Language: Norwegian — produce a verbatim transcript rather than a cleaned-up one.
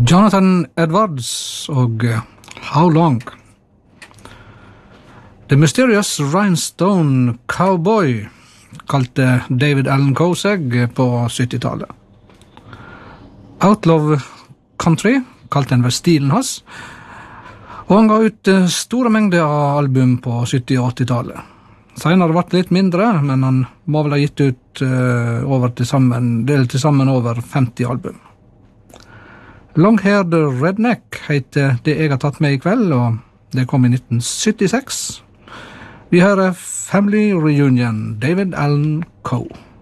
Jonathan Edwards og How Long. The Mysterious Rhinestone Cowboy kalte David Allan Coe seg på syttitallet. Outlaw Country kalte han vel stilen hans, og han ga ut store mengder av album på sytti- og åttitallet. Senere ble det litt mindre, men han må vel ha gitt ut uh, over til sammen, del til sammen over femti album. Long-haired Redneck heter det jeg har tatt med i kveld, og det kom i nitten syttiseks. Vi hører Family Reunion, David Allan Coe.